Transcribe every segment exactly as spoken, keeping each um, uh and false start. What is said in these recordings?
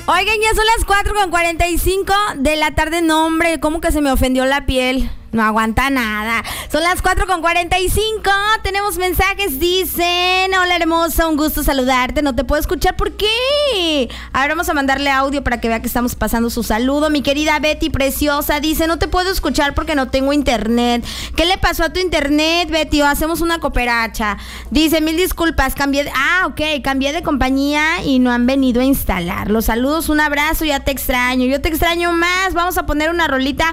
Oigan, ya son las cuatro con cuarenta y cinco de la tarde. No, hombre, ¿cómo que se me ofendió la piel? No aguanta nada. Son las cuatro con cuarenta y cinco. Tenemos mensajes. Dicen: hola hermosa, un gusto saludarte. No te puedo escuchar. ¿Por qué? Ahora vamos a mandarle audio para que vea que estamos pasando su saludo. Mi querida Betty preciosa dice: no te puedo escuchar porque no tengo internet. ¿Qué le pasó a tu internet, Betty? O hacemos una cooperacha. Dice: mil disculpas, cambié de... Ah, ok, cambié de compañía y no han venido a instalar. Los saludos, un abrazo, ya te extraño. Yo te extraño más. Vamos a poner una rolita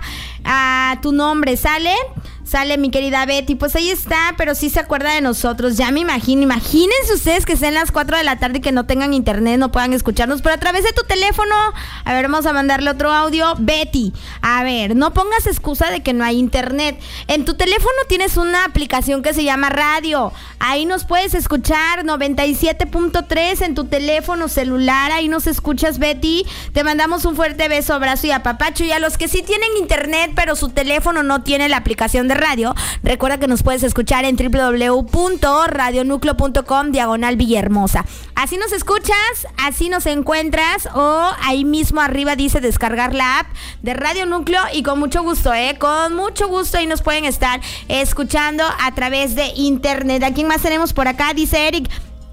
a tu nombre. ¿Sale? Sale, mi querida Betty. Pues ahí está, pero sí se acuerda de nosotros. Ya me imagino. Imagínense ustedes que sean las cuatro de la tarde y que no tengan internet, no puedan escucharnos, pero a través de tu teléfono. A ver, vamos a mandarle otro audio. Betty, a ver, no pongas excusa de que no hay internet. En tu teléfono tienes una aplicación que se llama Radio. Ahí nos puedes escuchar, noventa y siete punto tres en tu teléfono celular. Ahí nos escuchas, Betty. Te mandamos un fuerte beso, abrazo y apapacho. Y a los que sí tienen internet, pero su teléfono no tiene la aplicación de radio, recuerda que nos puedes escuchar en doble u doble u doble u punto radio núcleo punto com diagonal Villahermosa. Así nos escuchas, así nos encuentras, o ahí mismo arriba dice descargar la app de Radio Núcleo, y con mucho gusto, eh, con mucho gusto ahí nos pueden estar escuchando a través de internet. ¿A quién más tenemos por acá? Dice Eric: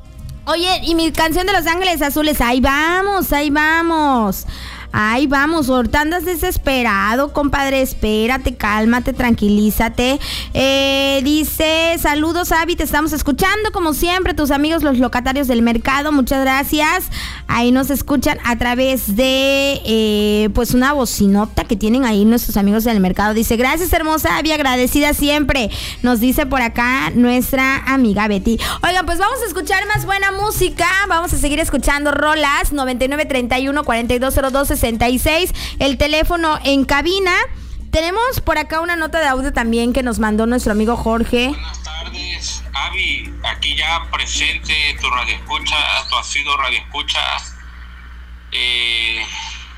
oye, y mi canción de Los Ángeles Azules. Ahí vamos, ahí vamos. Ay, vamos, ahorita andas desesperado, compadre. Espérate, cálmate, tranquilízate. Eh, dice: saludos, Abby, te estamos escuchando como siempre, tus amigos los locatarios del mercado. Muchas gracias. Ahí nos escuchan a través de eh, pues una bocinota que tienen ahí nuestros amigos del mercado. Dice: gracias, hermosa Abby, agradecida siempre. Nos dice por acá nuestra amiga Betty. Oigan, pues vamos a escuchar más buena música. Vamos a seguir escuchando rolas. noventa y nueve, treinta y uno, cuarenta y dos cero dos, sesenta y seis, el teléfono en cabina. Tenemos por acá una nota de audio también que nos mandó nuestro amigo Jorge. Buenas tardes, Abby, aquí ya presente tu radioescucha, tu asiduo radioescucha, eh,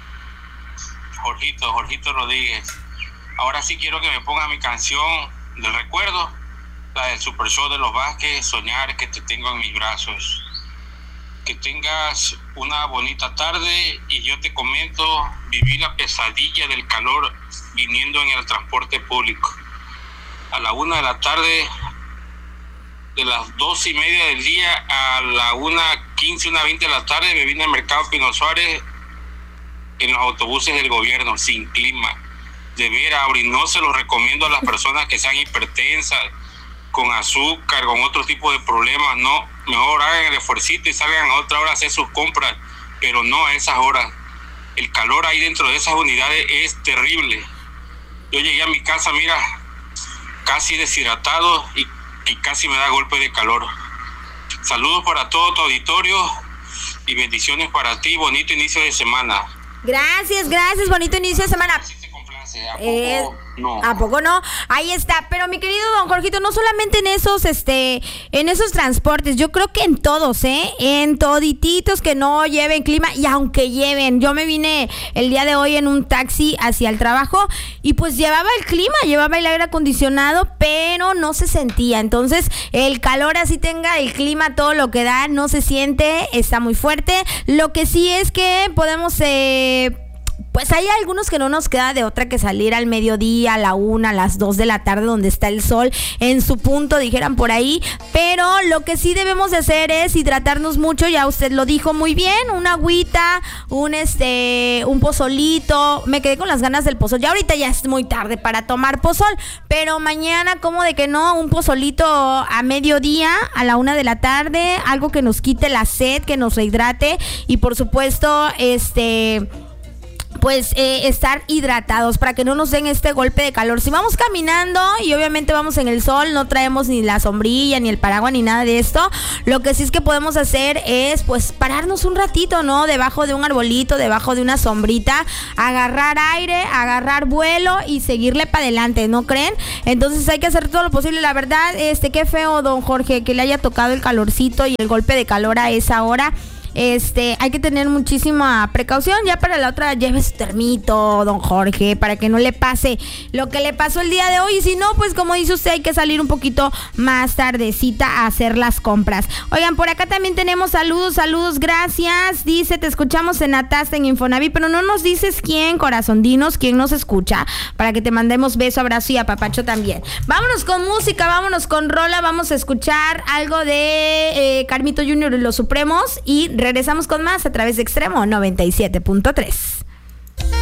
Jorgito, Jorgito Rodríguez. Ahora sí quiero que me ponga mi canción del recuerdo, la del Super Show de los Vázquez, Soñar que te tengo en mis brazos. Que tengas una bonita tarde, y yo te comento, viví la pesadilla del calor viniendo en el transporte público. A la una de la tarde, de las dos y media del día a la una quince, una veinte de la tarde, me vine al mercado Pino Suárez en los autobuses del gobierno, sin clima. De veras, Auri, no se lo recomiendo a las personas que sean hipertensas, con azúcar, con otro tipo de problemas. No, mejor hagan el esfuercito y salgan a otra hora a hacer sus compras, pero no a esas horas. El calor ahí dentro de esas unidades es terrible. Yo llegué a mi casa, mira, casi deshidratado y, y casi me da golpe de calor. Saludos para todo tu auditorio y bendiciones para ti. Bonito inicio de semana. Gracias, gracias, bonito inicio de semana. ¿A poco Eh, no? ¿A poco no? Ahí está. Pero mi querido don Jorgito, no solamente en esos, este, en esos transportes, yo creo que en todos, ¿eh? En todititos que no lleven clima, y aunque lleven. Yo me vine el día de hoy en un taxi hacia el trabajo y pues llevaba el clima, llevaba el aire acondicionado, pero no se sentía. Entonces, el calor así tenga el clima, todo lo que da, no se siente, está muy fuerte. Lo que sí es que podemos... Eh, Pues hay algunos que no nos queda de otra que salir al mediodía, a la una, a las dos de la tarde, donde está el sol en su punto, dijeran por ahí. Pero lo que sí debemos de hacer es hidratarnos mucho, ya usted lo dijo muy bien, una agüita, un este, un pozolito. Me quedé con las ganas del pozol. Ya ahorita ya es muy tarde para tomar pozol, pero mañana, ¿cómo de que no? Un pozolito a mediodía, a la una de la tarde, algo que nos quite la sed, que nos rehidrate, y por supuesto, este... pues eh, estar hidratados para que no nos den este golpe de calor. Si vamos caminando y obviamente vamos en el sol, no traemos ni la sombrilla, ni el paraguas, ni nada de esto, lo que sí es que podemos hacer es pues pararnos un ratito, ¿no? Debajo de un arbolito, debajo de una sombrita, agarrar aire, agarrar vuelo y seguirle para adelante, ¿no creen? Entonces hay que hacer todo lo posible. La verdad, este, qué feo, don Jorge, que le haya tocado el calorcito y el golpe de calor a esa hora. este, hay que tener muchísima precaución. Ya para la otra, lleve su termito, don Jorge, para que no le pase lo que le pasó el día de hoy. Y si no, pues como dice usted, hay que salir un poquito más tardecita a hacer las compras. Oigan, por acá también tenemos saludos, saludos, gracias. Dice, te escuchamos en Atasta, en Infonavit, pero no nos dices quién, corazón, dinos quién nos escucha, para que te mandemos beso, abrazo y apapacho también. Vámonos con música, vámonos con rola, vamos a escuchar algo de eh, Carmito junior y los Supremos y regresamos con más a través de Extremo noventa y siete punto tres.